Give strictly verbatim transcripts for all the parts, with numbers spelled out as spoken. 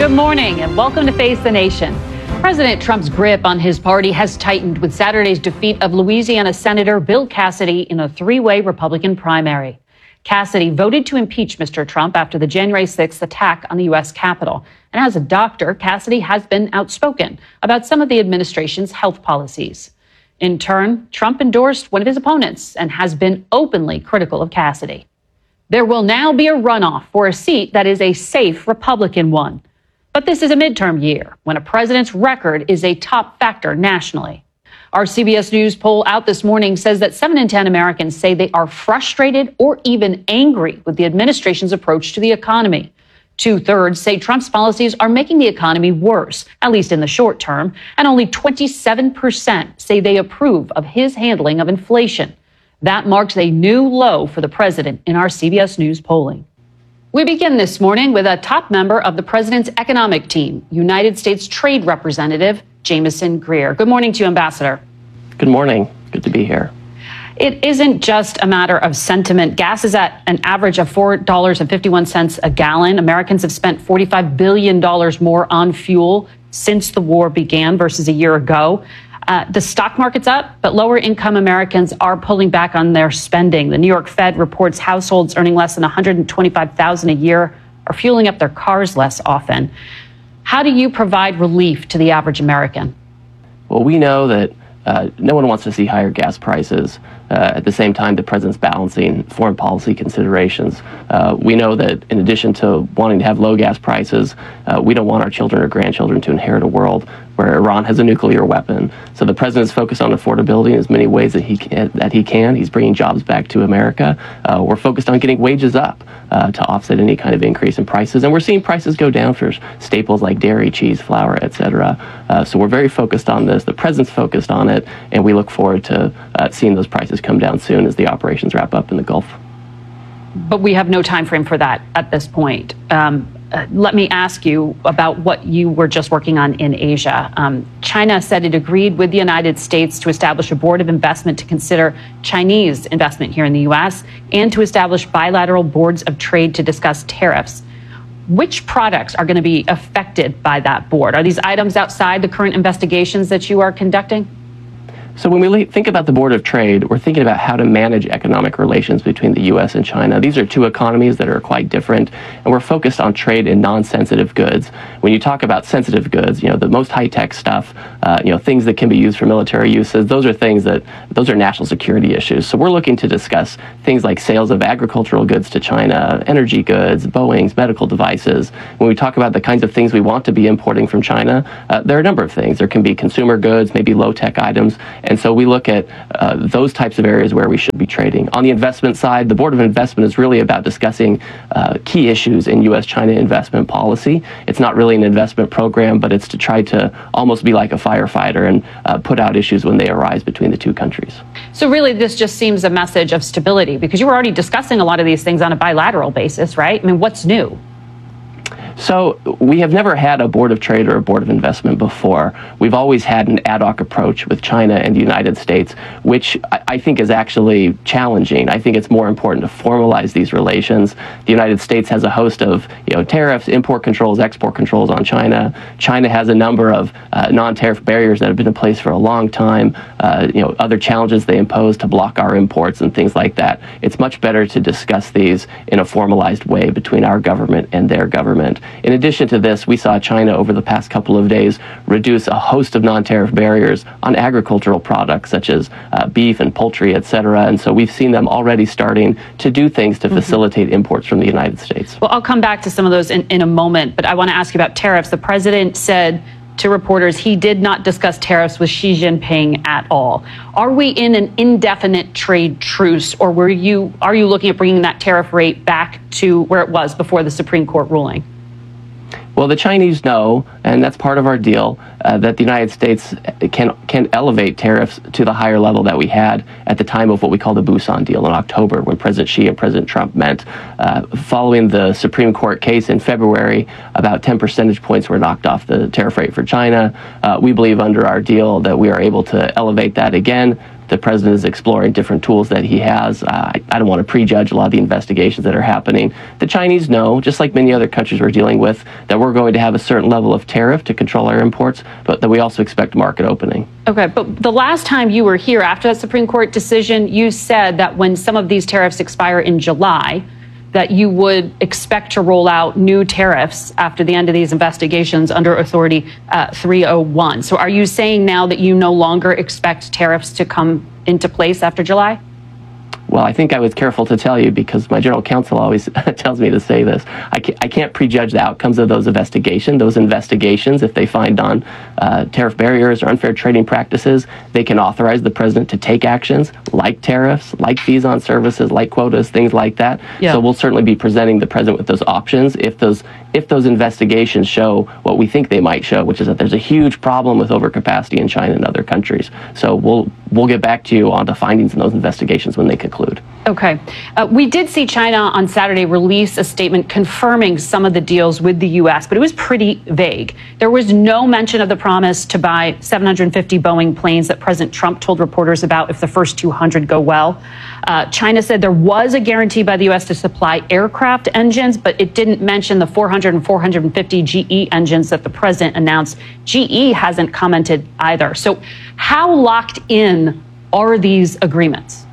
Good morning and welcome to Face the Nation. President Trump's grip on his party has tightened with Saturday's defeat of Louisiana Senator Bill Cassidy in a three-way Republican primary. Cassidy voted to impeach Mister Trump after the January sixth attack on the U S Capitol. And as a doctor, Cassidy has been outspoken about some of the administration's health policies. In turn, Trump endorsed one of his opponents and has been openly critical of Cassidy. There will now be a runoff for a seat that is a safe Republican one. But this is a midterm year when a president's record is a top factor nationally. Our C B S News poll out this morning says that seven in ten Americans say they are frustrated or even angry with the administration's approach to the economy. Two-thirds say Trump's policies are making the economy worse, at least in the short term, and only twenty-seven percent say they approve of his handling of inflation. That marks a new low for the president in our C B S News polling. We begin this morning with a top member of the president's economic team, United States Trade Representative Jamieson Greer. Good morning to you, Ambassador. Good morning. Good to be here. It isn't just a matter of sentiment. Gas is at an average of four dollars and fifty-one cents a gallon. Americans have spent forty-five billion dollars more on fuel since the war began versus a year ago. Uh, the stock market's up, but lower income Americans are pulling back on their spending. The New York Fed reports households earning less than one hundred twenty-five thousand dollars a year are fueling up their cars less often. How do you provide relief to the average American? Well, we know that uh, no one wants to see higher gas prices. Uh, at the same time, the president's balancing foreign policy considerations. Uh, we know that in addition to wanting to have low gas prices, uh, we don't want our children or grandchildren to inherit a world where Iran has a nuclear weapon. So the president's focused on affordability in as many ways that he can. That he can. He's bringing jobs back to America. Uh, we're focused on getting wages up uh, to offset any kind of increase in prices. And we're seeing prices go down for staples like dairy, cheese, flour, et cetera. Uh, so we're very focused on this. The president's focused on it, and we look forward to uh, seeing those prices come down soon as the operations wrap up in the Gulf. But we have no time frame for that at this point. Um, uh, let me ask you about what you were just working on in Asia. Um, China said it agreed with the United States to establish a board of investment to consider Chinese investment here in the U S and to establish bilateral boards of trade to discuss tariffs. Which products are going to be affected by that board? Are these items outside the current investigations that you are conducting? So when we think about the Board of Trade, we're thinking about how to manage economic relations between the U S and China. These are two economies that are quite different, and we're focused on trade in non-sensitive goods. When you talk about sensitive goods, you know, the most high-tech stuff, uh, you know, things that can be used for military uses, those are things that, those are national security issues. So we're looking to discuss things like sales of agricultural goods to China, energy goods, Boeings, medical devices. When we talk about the kinds of things we want to be importing from China, uh, there are a number of things. There can be consumer goods, maybe low-tech items. And so we look at uh, those types of areas where we should be trading. On the investment side, the Board of Investment is really about discussing uh, key issues in U S China investment policy. It's not really an investment program, but it's to try to almost be like a firefighter and uh, put out issues when they arise between the two countries. So really, this just seems a message of stability because you were already discussing a lot of these things on a bilateral basis, right? I mean, what's new? So we have never had a board of trade or a board of investment before. We've always had an ad hoc approach with China and the United States, which I think is actually challenging. I think it's more important to formalize these relations. The United States has a host of, you know, tariffs, import controls, export controls on China. China has a number of uh, non-tariff barriers that have been in place for a long time. Uh, you know, other challenges they impose to block our imports and things like that. It's much better to discuss these in a formalized way between our government and their government. In addition to this, we saw China over the past couple of days reduce a host of non-tariff barriers on agricultural products such as uh, beef and poultry, et cetera. And so we've seen them already starting to do things to mm-hmm. facilitate imports from the United States. Well, I'll come back to some of those in, in a moment, but I want to ask you about tariffs. The president said to reporters he did not discuss tariffs with Xi Jinping at all. Are we in an indefinite trade truce, or were you are you looking at bringing that tariff rate back to where it was before the Supreme Court ruling? Well, the Chinese know, and that's part of our deal, uh, that the United States can can elevate tariffs to the higher level that we had at the time of what we call the Busan deal in October, when President Xi and President Trump met. Uh, following the Supreme Court case in February, about ten percentage points were knocked off the tariff rate for China. Uh, we believe under our deal that we are able to elevate that again the president is exploring different tools that he has. Uh, I, I don't want to prejudge a lot of the investigations that are happening. The Chinese know, just like many other countries we're dealing with, that we're going to have a certain level of tariff to control our imports, but that we also expect market opening. Okay, but the last time you were here after that Supreme Court decision, you said that when some of these tariffs expire in July, that you would expect to roll out new tariffs after the end of these investigations under Authority uh, three oh one. So are you saying now that you no longer expect tariffs to come into place after July? Well, I think I was careful to tell you because my general counsel always tells me to say this. I can't, I can't prejudge the outcomes of those investigations. Those investigations, if they find on uh, tariff barriers or unfair trading practices, they can authorize the president to take actions like tariffs, like fees on services, like quotas, things like that. Yeah. So we'll certainly be presenting the president with those options if those if those investigations show what we think they might show, which is that there's a huge problem with overcapacity in China and other countries. So we'll we'll get back to you on the findings in those investigations when they conclude. Okay. Uh, we did see China on Saturday release a statement confirming some of the deals with the U S, but it was pretty vague. There was no mention of the promise to buy seven hundred fifty Boeing planes that President Trump told reporters about if the first two hundred go well. Uh, China said there was a guarantee by the U S to supply aircraft engines, but it didn't mention the four hundred and four hundred fifty G E engines that the president announced. G E hasn't commented either. So how locked in are these agreements?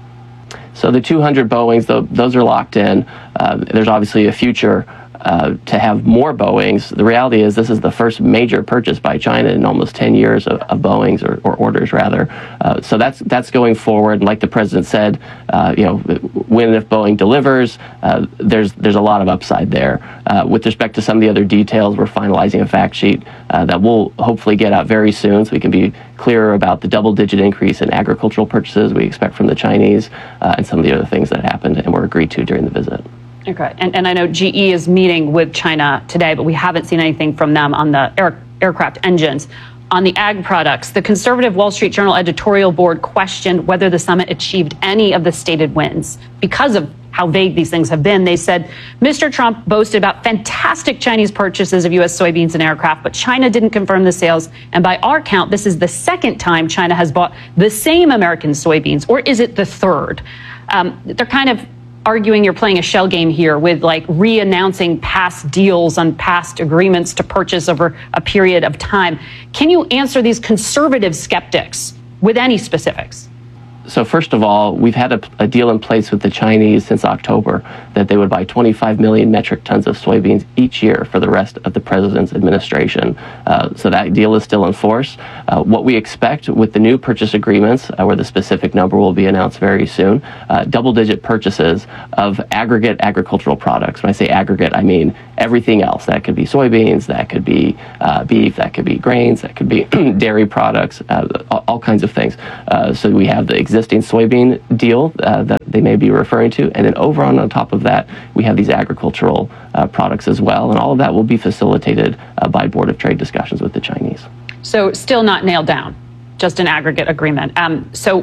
So the two hundred Boeings, those are locked in. Uh, there's obviously a future uh, to have more Boeings. The reality is this is the first major purchase by China in almost ten years of, of Boeings, or, or orders rather. Uh, so that's that's going forward. And like the president said, uh, you know, when and if Boeing delivers, uh, there's there's a lot of upside there. Uh, with respect to some of the other details, we're finalizing a fact sheet uh, that we'll hopefully get out very soon, so we can be clearer about the double-digit increase in agricultural purchases we expect from the Chinese, uh, and some of the other things that happened and were agreed to during the visit. Okay, and, and I know G E is meeting with China today, but we haven't seen anything from them on the air, aircraft engines. On the ag products, the conservative Wall Street Journal editorial board questioned whether the summit achieved any of the stated wins because of how vague these things have been. They said Mister Trump boasted about fantastic Chinese purchases of U S soybeans and aircraft, but China didn't confirm the sales. And by our count, this is the second time China has bought the same American soybeans, or is it the third? Um, they're kind of arguing you're playing a shell game here with like re-announcing past deals on past agreements to purchase over a period of time. Can you answer these conservative skeptics with any specifics? So first of all, we've had a, a deal in place with the Chinese since October that they would buy twenty-five million metric tons of soybeans each year for the rest of the president's administration. Uh, so that deal is still in force. Uh, what we expect with the new purchase agreements, uh, where the specific number will be announced very soon, uh, double-digit purchases of aggregate agricultural products. When I say aggregate, I mean everything else. That could be soybeans, that could be uh, beef, that could be grains, that could be dairy products, uh, all, all kinds of things. Uh, so we have the existing soybean deal uh, that they may be referring to, and then over on, on top of that, we have these agricultural uh, products as well, and all of that will be facilitated uh, by Board of Trade discussions with the Chinese. So still not nailed down, just an aggregate agreement. Um, so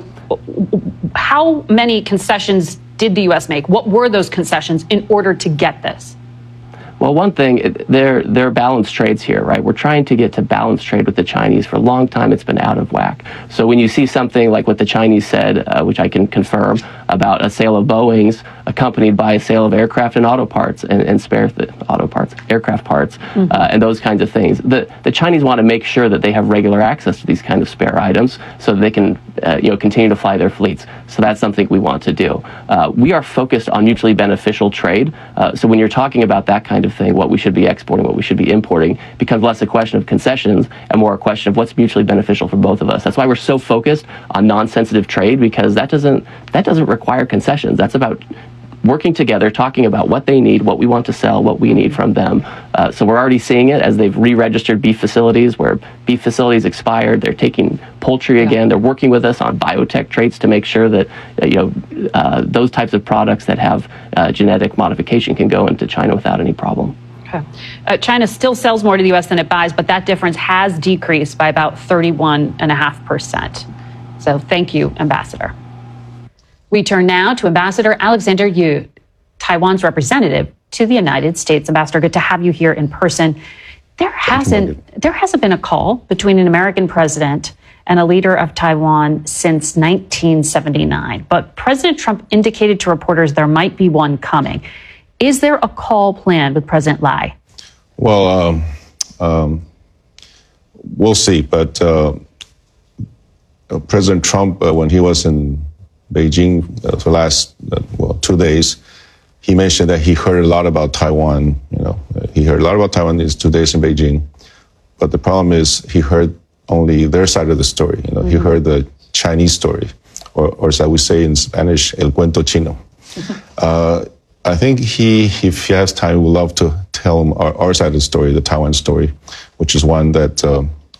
how many concessions did the U S make? What were those concessions in order to get this? Well, one thing, there there are balanced trades here, right? We're trying to get to balanced trade with the Chinese. For a long time, it's been out of whack. So when you see something like what the Chinese said, uh, which I can confirm, about a sale of Boeings accompanied by a sale of aircraft and auto parts and, and spare th- auto parts, aircraft parts, mm-hmm. uh, and those kinds of things. The the Chinese want to make sure that they have regular access to these kind of spare items so that they can uh, you know continue to fly their fleets. So that's something we want to do. Uh, we are focused on mutually beneficial trade. Uh, so when you're talking about that kind of thing, what we should be exporting, what we should be importing, becomes less a question of concessions and more a question of what's mutually beneficial for both of us. That's why we're so focused on non-sensitive trade, because that doesn't that doesn't require concessions. That's about working together, talking about what they need, what we want to sell, what we need from them. Uh, so we're already seeing it as they've re-registered beef facilities where beef facilities expired. They're taking poultry again. Yeah. They're working with us on biotech traits to make sure that uh, you know uh, those types of products that have uh, genetic modification can go into China without any problem. Okay. Uh, China still sells more to the U S than it buys, but that difference has decreased by about thirty-one point five percent. So thank you, Ambassador. We turn now to Ambassador Alexander Yu, Taiwan's representative to the United States. Ambassador, good to have you here in person. There hasn't there hasn't been a call between an American president and a leader of Taiwan since nineteen seventy-nine. But President Trump indicated to reporters there might be one coming. Is there a call planned with President Lai? Well, um, um, we'll see. But uh, President Trump, uh, when he was in Beijing uh, for the last uh, well two days, he mentioned that he heard a lot about Taiwan. You know, he heard a lot about Taiwan these two days in Beijing. But the problem is he heard only their side of the story. You know, mm-hmm. He heard the Chinese story, or, or as we say in Spanish, el cuento chino. uh, I think he, if he has time, would love to tell him our, our side of the story, the Taiwan story, which is one that uh,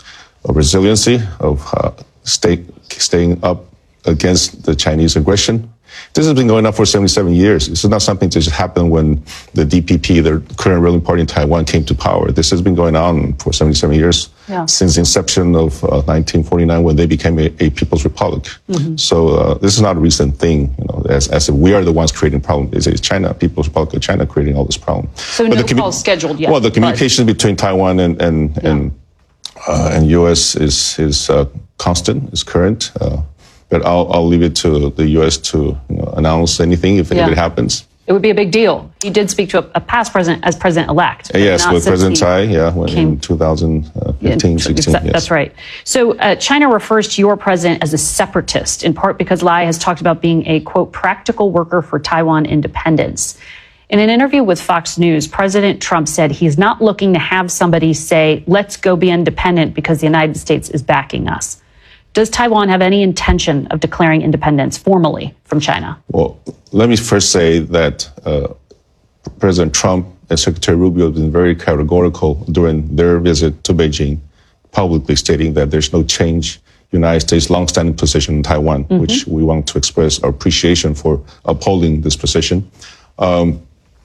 of resiliency, of uh, stay, staying up against the Chinese aggression. This has been going on for seventy-seven years. This is not something that just happened when the D P P, the current ruling party in Taiwan, came to power. This has been going on for seventy-seven years, yeah. since the inception of uh, nineteen forty-nine, when they became a, a People's Republic. Mm-hmm. So uh, this is not a recent thing, you know, as, as if we are the ones creating problems. It's China, People's Republic of China, creating all this problem. So but no commu- calls scheduled yet? Well, the communication but... between Taiwan and and yeah. and, uh, and U S is is uh, constant, is current. Uh, But I'll, I'll leave it to the U S to you know, announce anything if, yeah. if it happens. It would be a big deal. He did speak to a, a past president as president-elect. Yes, with President Tsai, yeah, when in two thousand fifteen, sixteen. Yes. That's right. So uh, China refers to your president as a separatist, in part because Lai has talked about being a, quote, practical worker for Taiwan independence. In an interview with Fox News, President Trump said he's not looking to have somebody say, let's go be independent because the United States is backing us. Does Taiwan have any intention of declaring independence formally from China? Well, let me first say that uh, President Trump and Secretary Rubio have been very categorical during their visit to Beijing, publicly stating that there's no change. United States' longstanding position in Taiwan, mm-hmm. which we want to express our appreciation for upholding this position. Um,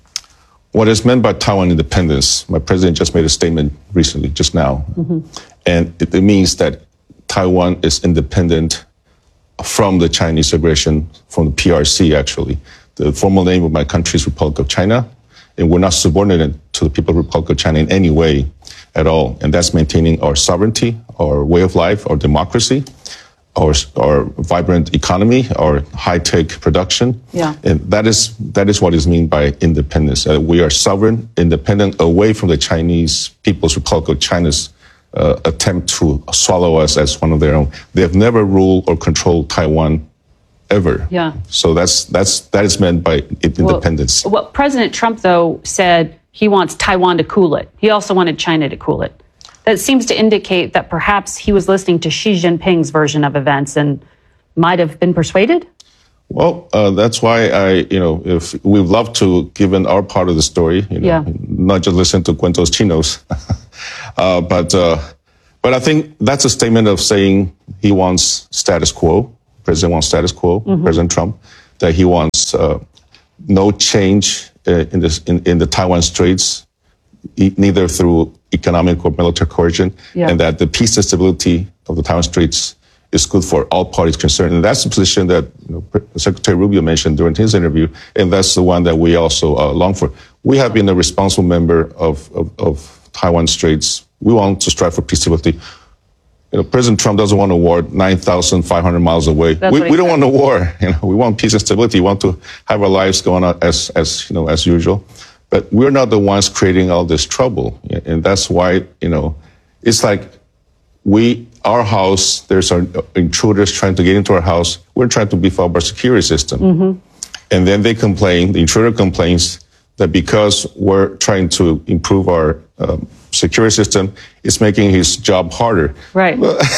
what is meant by Taiwan independence, my president just made a statement recently, just now, mm-hmm. and it, it means that Taiwan is independent from the Chinese aggression, from the P R C, actually. The formal name of my country is Republic of China, and we're not subordinate to the People's Republic of China in any way at all. And that's maintaining our sovereignty, our way of life, our democracy, our, our vibrant economy, our high-tech production. Yeah. And that is that is what is meant by independence. Uh, we are sovereign, independent, away from the Chinese People's Republic of China's Uh, attempt to swallow us as one of their own. They have never ruled or controlled Taiwan ever. Yeah. So that's that's that is meant by independence. Well, well, President Trump, though, said he wants Taiwan to cool it. He also wanted China to cool it. That seems to indicate that perhaps he was listening to Xi Jinping's version of events and might have been persuaded. Well, uh, that's why I, you know, if we'd love to give in our part of the story, you know, yeah. not just listen to Cuentos Chinos. uh, but, uh, but I think that's a statement of saying he wants status quo. President wants status quo, mm-hmm. President Trump, that he wants, uh, no change uh, in this, in, in the Taiwan Straits, e- neither through economic or military coercion, yeah. and that the peace and stability of the Taiwan Straits is good for all parties concerned. And that's the position that you know, Secretary Rubio mentioned during his interview, and that's the one that we also uh, long for. We have been a responsible member of, of, of Taiwan Straits. We want to strive for peace and stability. You know, President Trump doesn't want a war nine thousand five hundred miles away. That's we we don't want a war. You know, we want peace and stability. We want to have our lives going on as, as, you know, as usual. But we're not the ones creating all this trouble. And that's why, you know, it's like, We, our house, there's our intruders trying to get into our house. We're trying to beef up our security system. Mm-hmm. And then they complain, the intruder complains that because we're trying to improve our um, security system, it's making his job harder. Right.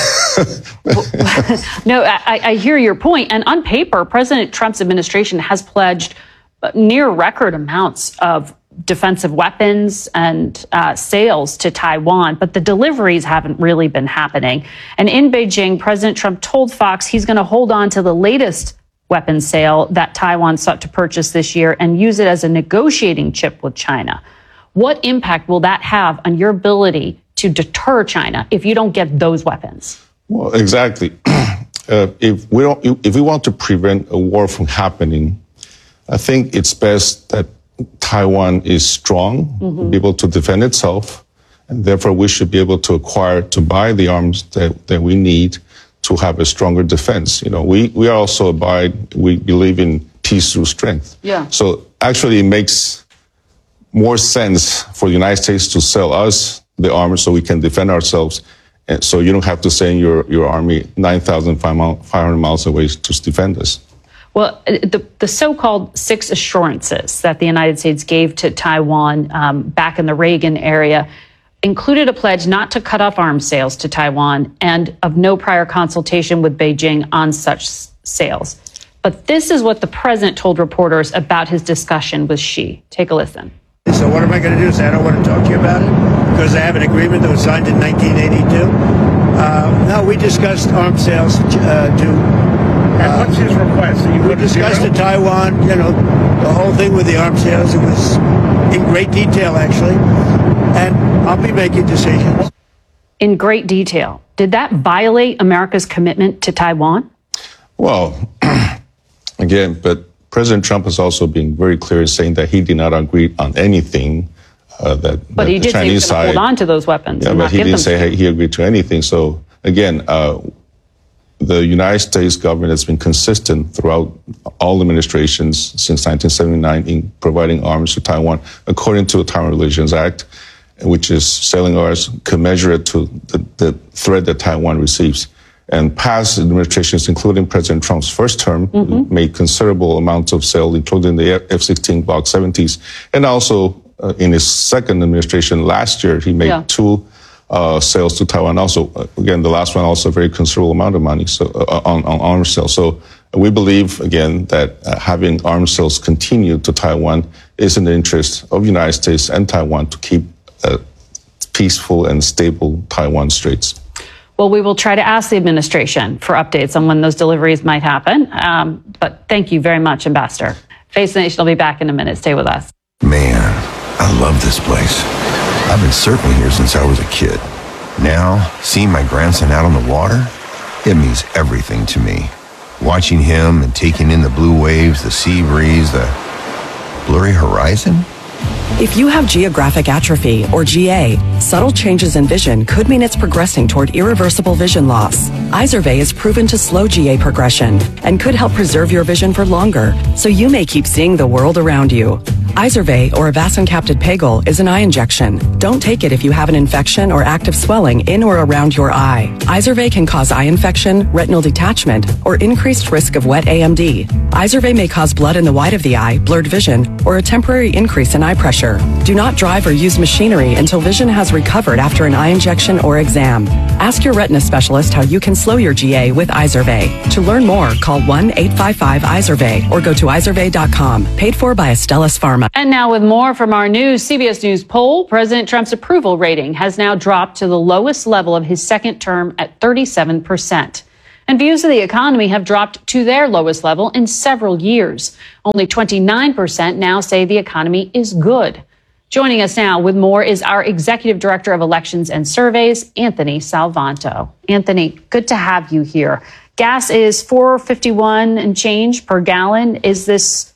No, I, I hear your point. And on paper, President Trump's administration has pledged near record amounts of defensive weapons and uh, sales to Taiwan, but the deliveries haven't really been happening. And in Beijing, President Trump told Fox he's going to hold on to the latest weapons sale that Taiwan sought to purchase this year and use it as a negotiating chip with China. What impact will that have on your ability to deter China if you don't get those weapons? Well, exactly. uh, if we don't, if we want to prevent a war from happening, I think it's best that Taiwan is strong, mm-hmm. be able to defend itself, and therefore we should be able to acquire, to buy the arms that, that we need to have a stronger defense. You know, we, we are also abide, we believe in peace through strength. Yeah. So actually it makes more sense for the United States to sell us the armor so we can defend ourselves. And so you don't have to send your, your army nine thousand five hundred miles away to defend us. Well, the, the so-called six assurances that the United States gave to Taiwan um, back in the Reagan era included a pledge not to cut off arms sales to Taiwan and of no prior consultation with Beijing on such sales. But this is what the president told reporters about his discussion with Xi. Take a listen. So what am I going to do? Say I don't want to talk to you about it because I have an agreement that was signed in nineteen eighty-two? Uh, no, we discussed arms sales uh, to... Uh, and what's his request? That you we discussed to Taiwan, you know, the whole thing with the arms sales. It was in great detail, actually. And I'll be making decisions. In great detail. Did that violate America's commitment to Taiwan? Well, again, but President Trump has also been very clear in saying that he did not agree on anything uh, that, but that he the did Chinese say he was going to hold on to those weapons. Yeah, and but not he give didn't them say to he agreed to anything. So again, uh, the United States government has been consistent throughout all administrations since nineteen seventy-nine in providing arms to Taiwan, according to the Taiwan Relations Act, which is selling arms commensurate to the, the threat that Taiwan receives. And past administrations, including President Trump's first term, mm-hmm. made considerable amounts of sales, including the F sixteen Block seventies. And also uh, in his second administration last year, he made yeah. two uh, sales to Taiwan. Also, uh, again, the last one also a very considerable amount of money so uh, on, on arms sales. So we believe, again, that uh, having arms sales continue to Taiwan is in the interest of the United States and Taiwan to keep uh, peaceful and stable Taiwan Straits. Well, we will try to ask the administration for updates on when those deliveries might happen. Um, but thank you very much, Ambassador. Face the Nation will be back in a minute. Stay with us. Man, I love this place. I've been surfing here since I was a kid. Now, seeing my grandson out on the water, it means everything to me. Watching him and taking in the blue waves, the sea breeze, the blurry horizon. If you have geographic atrophy, or G A, subtle changes in vision could mean it's progressing toward irreversible vision loss. Izervay is proven to slow G A progression and could help preserve your vision for longer, so you may keep seeing the world around you. Izervay, or avacincaptad pegol, is an eye injection. Don't take it if you have an infection or active swelling in or around your eye. Izervay can cause eye infection, retinal detachment, or increased risk of wet A M D. Izervay may cause blood in the white of the eye, blurred vision, or a temporary increase in eye pressure. Do not drive or use machinery until vision has recovered after an eye injection or exam. Ask your retina specialist how you can slow your G A with Izervay. To learn more, call one eight five five Izervay or go to izervay dot com. Paid for by Astellas Pharma. And now with more from our new C B S News poll, President Trump's approval rating has now dropped to the lowest level of his second term at thirty-seven percent. And views of the economy have dropped to their lowest level in several years. Only twenty-nine percent now say the economy is good. Joining us now with more is our Executive Director of Elections and Surveys, Anthony Salvanto. Anthony, good to have you here. Gas is four fifty-one and change per gallon. Is this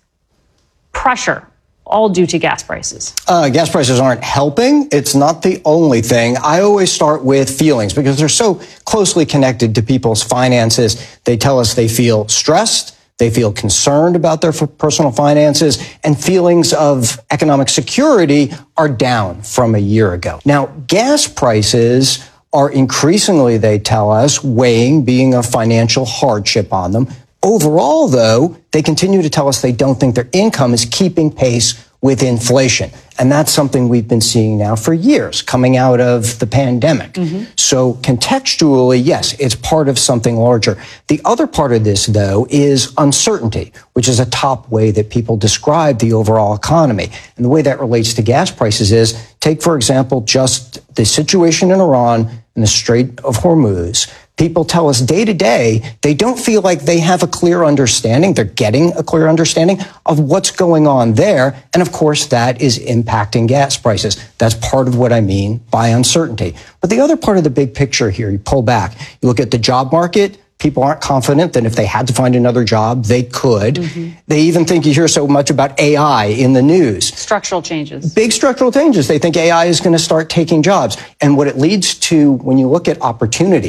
pressure all due to gas prices? Uh, gas prices aren't helping. It's not the only thing. I always start with feelings because they're so closely connected to people's finances. They tell us they feel stressed. They feel concerned about their personal finances, and feelings of economic security are down from a year ago. Now, gas prices are increasingly, they tell us, weighing being a financial hardship on them. Overall, though, they continue to tell us they don't think their income is keeping pace with inflation. And that's something we've been seeing now for years coming out of the pandemic. Mm-hmm. So contextually, yes, it's part of something larger. The other part of this, though, is uncertainty, which is a top way that people describe the overall economy. And the way that relates to gas prices is, take, for example, just the situation in Iran and the Strait of Hormuz. People tell us day to day, they don't feel like they have a clear understanding. They're getting a clear understanding of what's going on there. And of course, that is impacting gas prices. That's part of what I mean by uncertainty. But the other part of the big picture here, you pull back, you look at the job market. People aren't confident that if they had to find another job, they could. Mm-hmm. They even think you hear so much about A I in the news. Structural changes. Big structural changes. They think A I is going to start taking jobs. And what it leads to when you look at opportunity,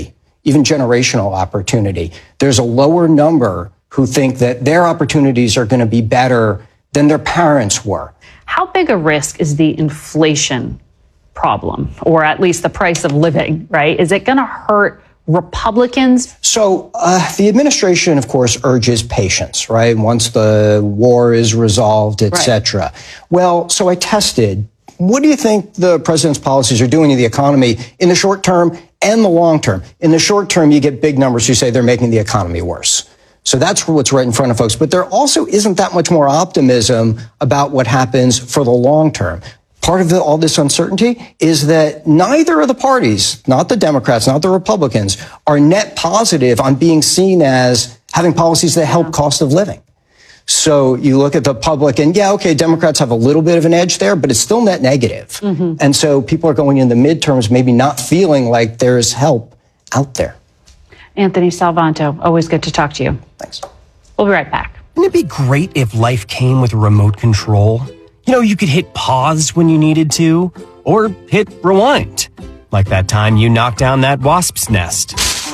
even generational opportunity. There's a lower number who think that their opportunities are going to be better than their parents were. How big a risk is the inflation problem, or at least the price of living, right? Is it going to hurt Republicans? So uh, the administration, of course, urges patience, right? Once the war is resolved, et cetera. Right. Well, so I tested. What do you think the president's policies are doing to the economy in the short term and the long term? In the short term, you get big numbers who say they're making the economy worse. So that's what's right in front of folks. But there also isn't that much more optimism about what happens for the long term. Part of the, all this uncertainty is that neither of the parties, not the Democrats, not the Republicans, are net positive on being seen as having policies that help cost of living. So you look at the public and, yeah, okay, Democrats have a little bit of an edge there, but it's still net negative. Mm-hmm. And so people are going in the midterms maybe not feeling like there's help out there. Anthony Salvanto, always good to talk to you. Thanks. We'll be right back. Wouldn't it be great if life came with a remote control? You know, you could hit pause when you needed to, or hit rewind. Like that time you knocked down that wasp's nest.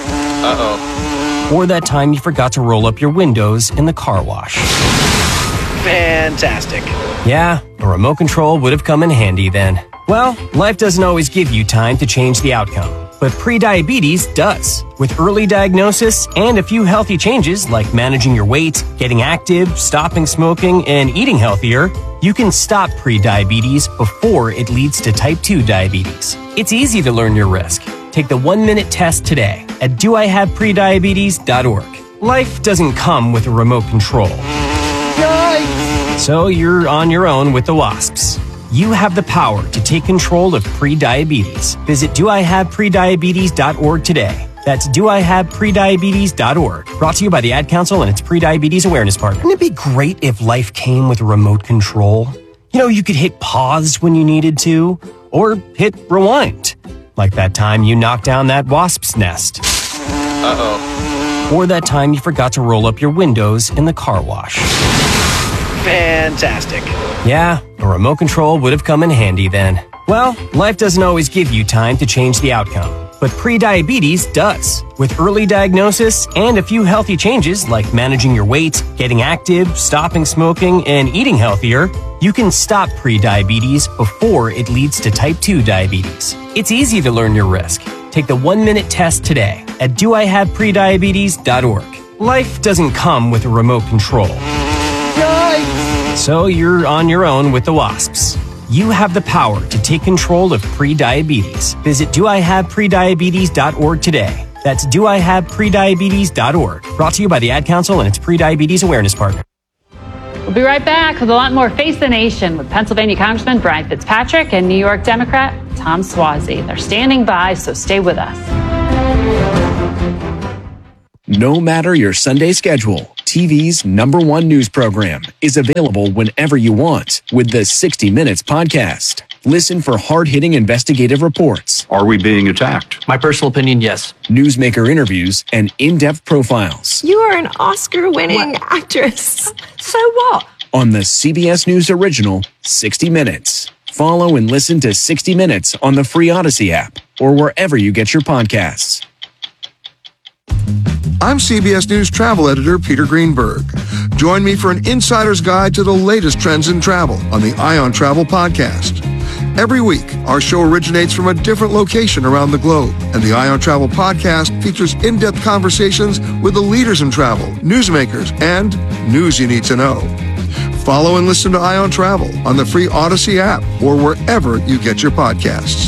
Uh-oh. Or that time you forgot to roll up your windows in the car wash. Fantastic. Yeah, a remote control would have come in handy then. Well, life doesn't always give you time to change the outcome. But prediabetes does. With early diagnosis and a few healthy changes like managing your weight, getting active, stopping smoking, and eating healthier, you can stop prediabetes before it leads to type two diabetes. It's easy to learn your risk. Take the one-minute test today at do I have prediabetes dot org. Life doesn't come with a remote control. Yikes! So you're on your own with the wasps. You have the power to take control of prediabetes. Visit do I have prediabetes dot org today. That's do I have prediabetes dot org. Brought to you by the Ad Council and its Prediabetes Awareness Partner. Wouldn't it be great if life came with a remote control? You know, you could hit pause when you needed to, or hit rewind. Like that time you knocked down that wasp's nest. Uh-oh. Or that time you forgot to roll up your windows in the car wash. Fantastic. Yeah, a remote control would have come in handy then. Well, life doesn't always give you time to change the outcome, but prediabetes does. With early diagnosis and a few healthy changes like managing your weight, getting active, stopping smoking, and eating healthier, you can stop prediabetes before it leads to type two diabetes. It's easy to learn your risk. Take the one-minute test today at do I have prediabetes dot org. Life doesn't come with a remote control. Yikes! So you're on your own with the wasps. You have the power to take control of prediabetes. Visit do I have prediabetes dot org today. That's do I have prediabetes dot org. Brought to you by the Ad Council and its Prediabetes Awareness Partner. We'll be right back with a lot more Face the Nation with Pennsylvania Congressman Brian Fitzpatrick and New York Democrat Tom Suozzi. They're standing by, so stay with us. No matter your Sunday schedule, T V's number one news program is available whenever you want with the sixty minutes podcast. Listen for hard-hitting investigative reports. Are we being attacked? My personal opinion, yes. Newsmaker interviews and in-depth profiles. You are an Oscar-winning actress. So what? On the C B S News original, sixty minutes. Follow and listen to sixty minutes on the free Odyssey app or wherever you get your podcasts. I'm C B S News travel editor Peter Greenberg. Join me for an insider's guide to the latest trends in travel on the Eye on Travel podcast. Every week, our show originates from a different location around the globe, and the Eye on Travel podcast features in-depth conversations with the leaders in travel, newsmakers, and news you need to know. Follow and listen to Eye on Travel on the free Odyssey app or wherever you get your podcasts.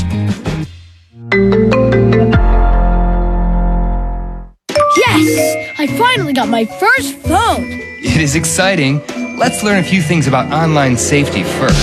Yes! I finally got my first phone! It is exciting. Let's learn a few things about online safety first.